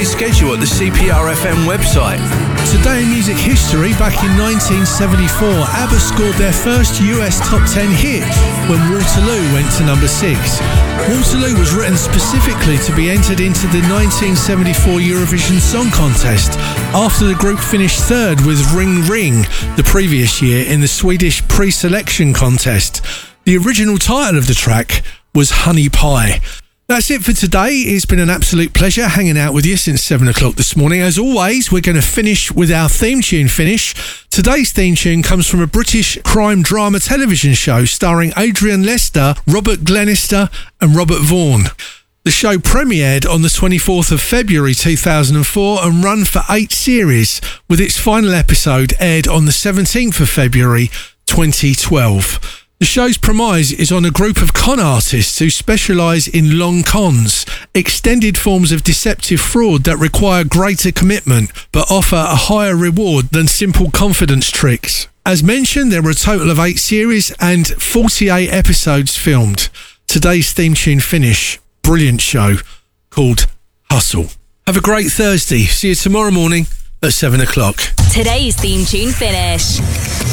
today's schedule at the CPRFM website. Today in music history, back in 1974, ABBA scored their first US top 10 hit when Waterloo went to number 6. Waterloo was written specifically to be entered into the 1974 Eurovision Song Contest after the group finished third with Ring Ring the previous year in the Swedish pre-selection contest. The original title of the track was Honey Pie. That's it for today. It's been an absolute pleasure hanging out with you since 7 o'clock this morning. As always, we're going to finish with our theme tune finish. Today's theme tune comes from a British crime drama television show starring Adrian Lester, Robert Glenister and Robert Vaughan. The show premiered on the 24th of February 2004 and run for 8 series, with its final episode aired on the 17th of February 2012. The show's premise is on a group of con artists who specialise in long cons, extended forms of deceptive fraud that require greater commitment but offer a higher reward than simple confidence tricks. As mentioned, there were a total of 8 series and 48 episodes filmed. Today's theme tune finish, brilliant show called Hustle. Have a great Thursday. See you tomorrow morning at 7 o'clock. Today's theme tune finish.